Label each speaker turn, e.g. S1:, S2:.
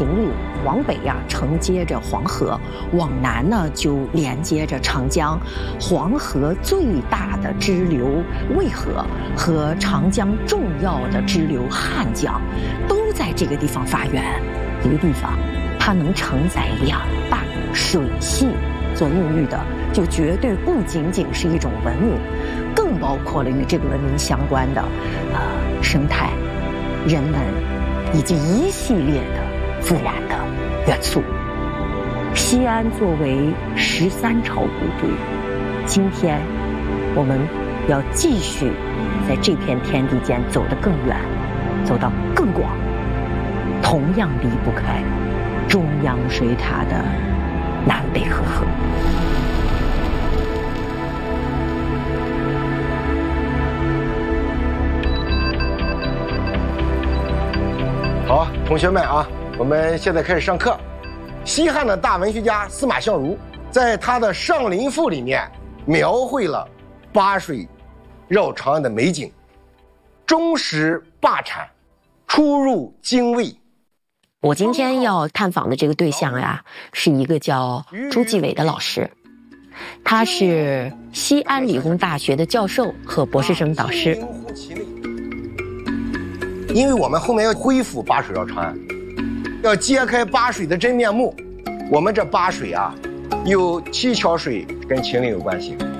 S1: 秦路，往北呀承接着黄河，往南呢就连接着长江。黄河最大的支流渭河和长江重要的支流汉江，都在这个地方发源。一个地方，它能承载2大水系所孕育的，就绝对不仅仅是一种文明，更包括了与这个文明相关的生态、人文以及一系列的自然的元素。西安作为13朝古都，今天我们要继续在这片天地间走得更远，走到更广，同样离不开中央水塔的南北河。
S2: 好，同学们啊，我们现在开始上课。西汉的大文学家司马相如在他的《上林赋》里面描绘了灞水绕长安的美景，终始灞产，出入泾渭。
S1: 我今天要探访的这个对象呀，是一个叫朱继伟的老师，他是西安理工大学的教授和博士生导师。
S2: 因为我们后面要恢复灞水绕长安，要揭开灞水的真面目。我们这灞水啊，有七桥水跟秦岭有关系，